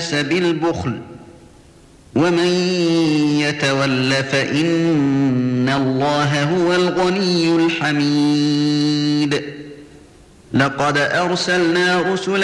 الناس بالبخل ومن يتول فإن الله هو الغني الحميد لقد أرسلنا رسلا